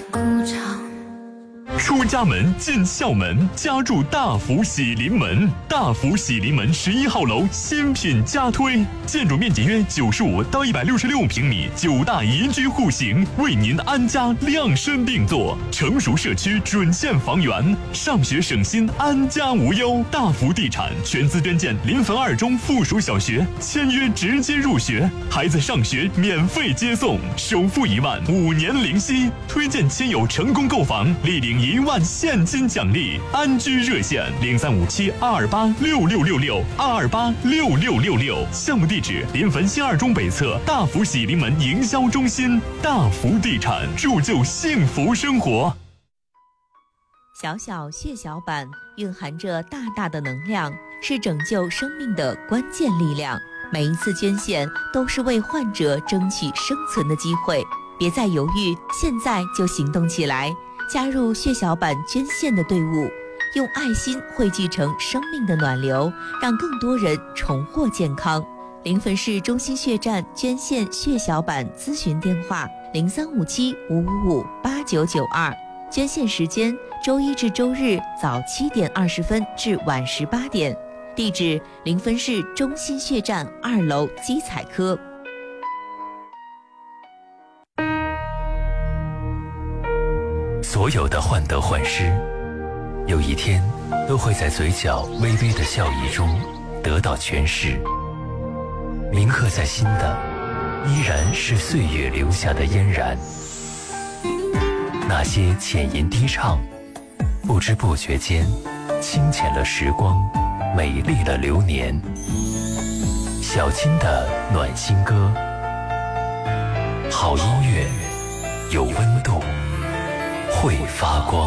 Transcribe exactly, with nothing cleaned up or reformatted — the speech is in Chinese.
鼓掌。 出家门进校门，家住大福喜临门。大福喜临门十一号楼新品加推，建筑面积约九十五到一百六十六平米，九大宜居户型，为您安家量身定做。成熟社区准线房源，上学省心，安家无忧。大福地产全资捐建临汾二中附属小学，签约直接入学，孩子上学免费接送，首付一万，五年零息。推荐亲友成功购房，立领一万现金奖励。安居热线零三五七二二八六六六六二二八六六六六。项目地址临汾新二中北侧大福喜临门营销中心。大福地产，铸就幸福生活。 小小血小板蕴含着大大的能量，是拯救生命的关键力量。每一次捐献都是为患者争取生存的机会，别再犹豫，现在就行动起来，加入血小板捐献的队伍，用爱心汇聚成生命的暖流，让更多人重获健康。临汾市中心血站捐献血小板咨询电话零三五七五五五八九九二，捐献时间周一至周日早七点二十分至晚十八点，地址临汾市中心血站二楼基彩科。 所有的患得患失，有一天都会在嘴角微微的笑意中得到诠释。铭刻在心的，依然是岁月留下的嫣然。那些浅吟低唱，不知不觉间，清浅了时光，美丽了流年。小青的暖心歌，好音乐，有温度，会发光。